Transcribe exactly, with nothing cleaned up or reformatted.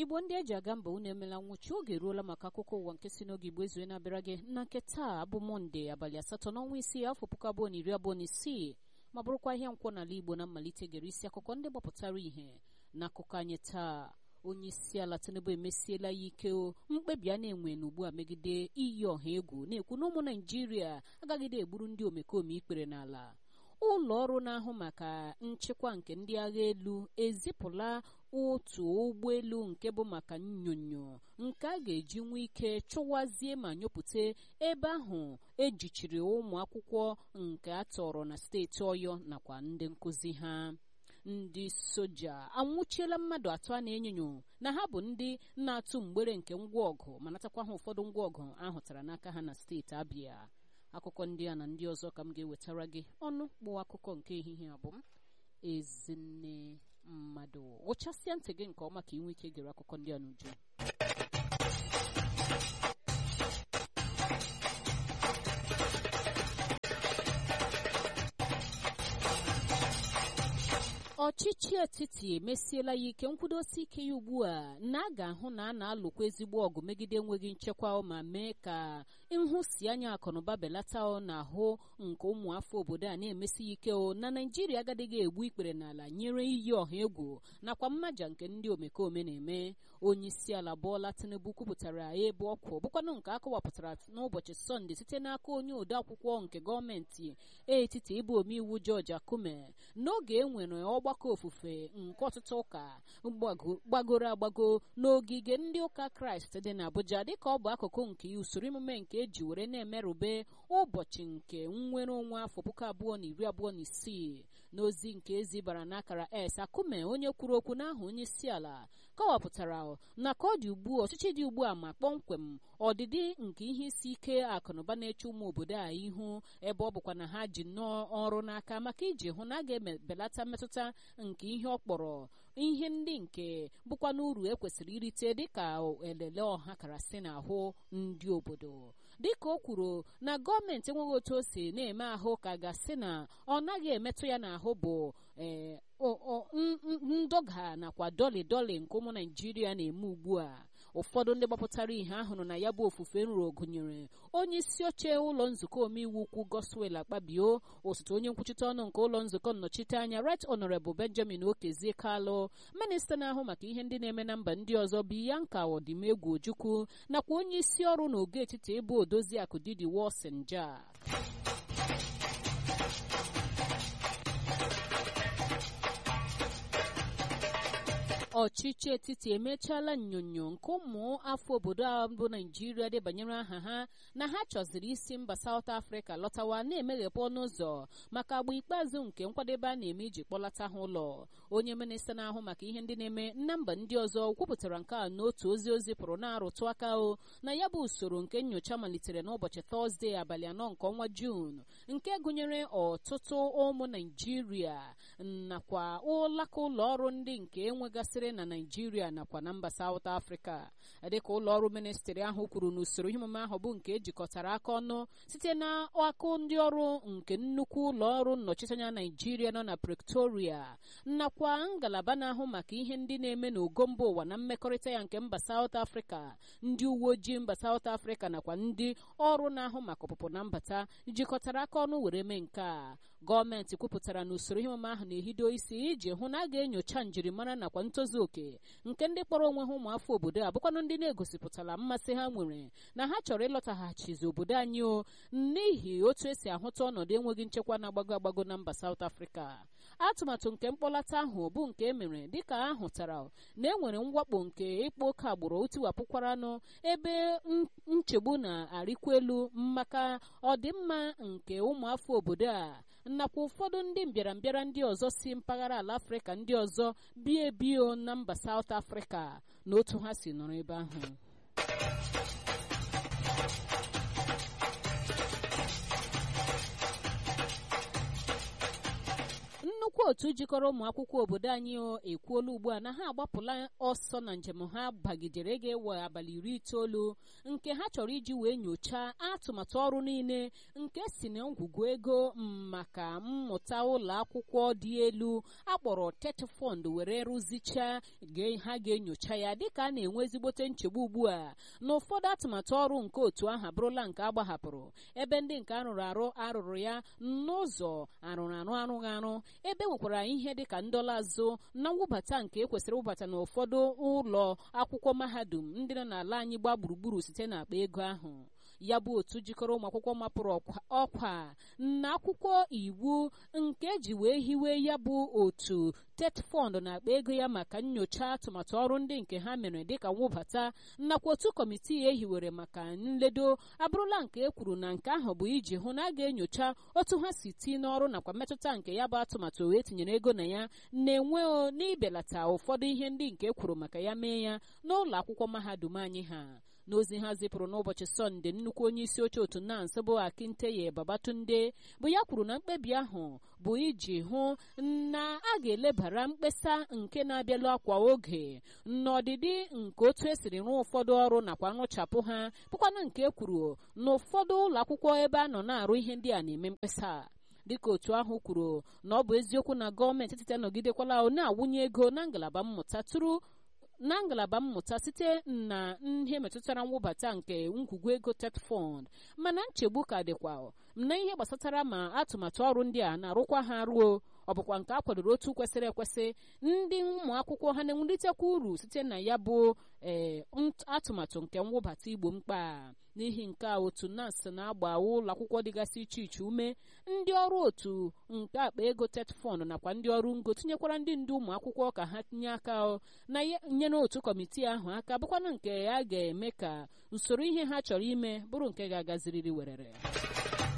Igbo ndị eji aga mba unu emela nwụchi oge eruola maka akụkọ ụwa nke si n'oge Igbo ezue na-abịara gị na nke taa bụ Mọnde abalị asatọ n'ọnwa isii afọ puku abụọ na iri abụọ na isii ma bụrụkwa ahịa nkwọ n'ala Igbo na mmalite gere isi akụkọ ndị gbapụtara ihe n'akụkọ anyị taa. Onye isi ala Tinubu emesiela ya ike o mkpebi a na-enwe n'ugbu a megide iyi ọha egwu na-ekwu na ụmụ Naịjirịa agaghịde egburu ndị omekome ikpere n'ala. Ụlọ ọrụ na-ahụ maka nchekwa nke ndị agha elu ezipụla otu ụgbọelu nke bụ maka nnyonyo nke a ga-eji nwee ike chụwazie ma nyopụta ebe ahụ ejichiri ụmụ akwụkwọ nke a tọrọ na steeti Ọyọ nakwa ndị nkụzi ha. Ndị soja anwụchiela mmadụ atọ a na-enyonyo na ha bụ ndị na-atụ mgbere nke ngwa ọgụ ma natakwa ha ụfọdụ ngwa ọgụ ahụtara n'aka ha na steeti Abịa. Akụkọ ndị a na ndị ọzọ ka m ga-ewetara gị ọnụ kpụ akụkọ nke ehihie abụ m Ezinne Mmadụ. Wụchasịa ntị gị nke ọma ka ị nwee ike gere akụkọ ndị a n'uju. Ọchịchị etiti emesiela ya ike nkwudosi ike ya ugbu a na a ga-ahụ na a na-alụkwa ezigbo ọgụ megide enweghị nchekwa ma mee ka nhụsianya akụnụba belata n'ahụ nke ụmụafọ obodo a na-emesi ya ike o na Naịjirịa agadịghị egbu ikpere n'ala nyere iyi ọha egwu nakwa mmaja nke ndị omekome na-eme. Onye isi ala Bola Tinubu kwupụtara ebe ọkụ bụkwanụ nke akọwapụtara n'ụbọchị Sọnde site n'aka onye odeakwụkwọ nke gọọmenti etiti ịbụ omeiwu George Akume n'oge e nwere ọgbakọ ofufe nke ọtụtụ ụka gbagoro agbago n'ogige ndị ụka Kraịst dị n'Abuja dịka ọ bụ akụkụ nke usoro emume nke eji were na-emerube ụbọchị nke nnwere onwe afọ puku abụọ na iri abụọ na isii. N'ozi nke ezibara n'akara S, Akume onye kwuru okwu n'ahụ onye isi ala kọwapụtara na ka ọ dị ugbu ọchịchị dị ugbu a ma kpọmkwem ọdịdị nke ihe isi ike akụnụba na-eche ụmụ obodo a ihu ebe ọ bụkwa na ha ji nnọọ ọrụ n'aka maka iji hụ na a ga-ebelata mmetụta nke ihe ọ kpọrọ ihe ndị nke bụkwa n'uru ekwesịrị irite dịka elele ọha karasị n'ahụ ndị obodo. Dịka o kwuru na gọọmenti enweghị otu o si na-eme ahụ ka gasị na ọ naghị emetụ ya n'ahụ bụ ee ndọga nakwa dọlị dọlị nke ụmụ Naịjirịa na-eme ugbu a. Ụfọdụ ndị gbapụtara ihe ahụrụ na ya bụ ofufe nrọ gụnyere onye isi oche ụlọ nzukọ omeiwu ukwu Godswill Akpabio, osote onye nkwuchite ọnụ nke ụlọ nzukọ nnọchiteanya Right Honorable Benjamin Okezie Kalụ, minista na-ahụ maka ihe ndị na-eme na mba ndị ọzọ Bianca Odimegwu Ojukwu nakwa onye isi ọrụ n'ogo etiti ebe Odoziakụ Didi Wosinja. Ọchịchị etiti emechaala nnyonyo nke ụmụ afọ obodo a bụ Naịjirịa debanyere aha ha na ha chọziri isi mba South Africa lọtawa na-emeghepụ ọnụ ụzọ maka agba ikpeazụ nke nkwadebe a na-eme iji kpọlata ha ụlọ. Onye minista na-ahụ maka ihe ndị na-eme na mba ndị ọzọ kwupụtara nke a n'otu ozi ozi pụrụ na-arụtụ aka o na ya bụ usoro nke nnyocha malitere n'ụbọchị Tọzdee abalị anọ nke ọnwa Juun nke gụnyere ọtụtụ ụmụ Naịjirịa nakwa ụlaka ụlọ ọrụ ndị nke enwegasịrị na Naịjirịa nakwa na mba South Africa. Dịka ụlọ ọrụ ministri ahụ kwuru na usoro ihe omume ahụ bụ nke ejikọtara aka ọnụ site na akụ ndị ọrụ nke nnukwu ụlọ ọrụ nnọchiteanya Naịjirịa nọ na Pretoria nakwa ngalaba na-ahụ maka ihe ndị na-eme n'ogo mba ụwa na mmekọrịta ya nke mba South Africa, ndị uwe ojii mba South Africa nakwa ndị ọrụ na-ahụ maka ọpụpụ na mbata jikọtara aka ọnụ were mee nke a. Gọọmenti kwupụtara na usoro ihe omume ahụ na-ehido isi iji hụ na a ga-enyocha njirimara nakwa ntozu oke nke ndị kpọrọ onwe ha ụmụafọ obodo a bụkwanụ ndị na-egosipụtala mmasị ha nwere na ha chọrọ ịlọtaghachizi obodo anyị o n'ihi otu esi ahụta ọnọdụ enweghị nchekwa na-agbago agbago na mba South Africa. Atụmatụ nke mkpọlata ahụ bụ nke emere dịka a hụtara na enwere mwakpo nke ịkpa oke agbụrụ otiwapụkwaranụ ebe nchegbu na-arịkwa elu maka ọdịmma nke ụmụafọ obodo a nakwa ụfọdụ ndị mbịarambịara ndị ọzọ si mpaghara ala Afrịka ndị ọzọ bie bio na mba South Africa na otu ha si nọrọ ebe ahụ. akwụkwọ otu jikọrọ ụmụ akwụkwọ obodo anyị ekwuola ugbu a na ha agbapụla ọsọ na njem ha bagidere ga-ewe abalị iri itoolu nke ha chọrọ iji wee nyochaa atụmatụ ọrụ niile nke si na ngwugwu ego maka mmụta ụlọ akwụkwọ dị elu akpọrọ TET Fund were rụzichaa ha ga-enyocha ya dịka a na-enwe ezigbote nchegbu ugbu a na ụfọdụ atụmatụ ọrụ nke otu ahụ abụrụla nke agbahapụrụ ebe ndị nke arụrụ arụ arụrụ ya n'ụzọ arụrụ arụ arụghị arụ ebe nwekwara ihe dịka ndọla azụ na mwụbata nke ekwesịrị wụbata n'ụfọdụ ụlọ akwụkwọ mahadum ndị nọ n'ala anyị gbaa gburugburu site n'akpa ego ahụ. Ya bụ otu jikọrọ ụmụ akwụkwọ mapụrụ ọkwa na akwụkwọ iwu nke eji wee hiwe ya bụ otu TET Fund na-akpa ego ya maka nnyocha atụmatụ ọrụ ndị nke ha mere dịka nwụbata nakwa otu kọmitii ehiwere maka nledo abụrụla nke e kwuru na nke ahụ bụ iji hụ na a ga-enyocha otu ha si ti n'ọrụ nakwa mmetụta nke ya bụ atụmatụ wee tinyere ego na ya na-enwe n'ibelata ụfọdụ ihe ndị nke e kwuru maka ya mee ya n'ụlọ akwụkwọ mahadum anyị ha. N'ozi ha zipụrụ n'ụbọchị Sọnde, nnukwu onye isi oche otu NANS bụ Akinteye Babatunde bụ ya kwuru na mkpebi ahụ bụ iji hụ na a ga-elebara mkpesa nke na-abịalụ akwa oge n'ọdịdị nke otu esiri rụọ ụfọdụ ọrụ nakwa nrụchapụ ha bụkwana nke e kwuru na ụfọdụ ụlọ akwụkwọ ebe a nọ na-arụ ihe ndị a na-eme mkpesa. Dịka otu ahụ kwuru na ọ bụ eziokwu na gọọmenti etiti anọgidekwala na-awụnye ego na ngalaba mmụta tụrụ na ngalaba mmụta site na ihe metụtara mwụbata nke ngwugwu ego TET Fund, mana nchegbu ka dịkwa na ihe gbasatara ma atụmatụ ọrụ ndị a na-arụkwa ha ruo ọ bụkwa nke a kwadoro otu kwesịrị ekwesị ndị ụmụ akwụkwọ ha na-enweritekwa uru site na ya bụ ee atụmatụ nke mwụbata igbo mkpa. N'ihi nke a otu NANS na-agba ụlọ akwụkwọ dịgasị iche iche ume, ndị ọrụ otu nke akpa ego TET Fund nakwa ndị ọrụ ngo tinyekwara ndị ndu ụmụ akwụkwọ ka ha tinye aka na nye n'otu kọmitii ahụ aka bụkwana nke a ga-eme ka usoro ihe ha chọrọ ime bụrụ nke ga-agaziriri werere.